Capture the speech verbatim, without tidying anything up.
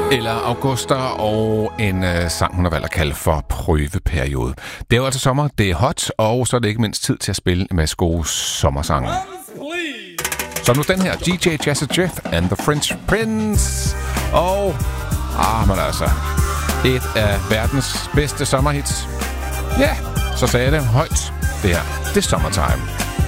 Eller Augusta, og en øh, sang, hun har valgt at kalde for prøveperiode. Det er jo altså sommer, det er hot, og så er det ikke mindst tid til at spille en masse gode sommersange. Så nu den her, D J Jazzy Jeff and the French Prince. Og, ah, men altså, et af verdens bedste sommerhits. Ja, så sagde jeg det højt. Det her, det er Summertime.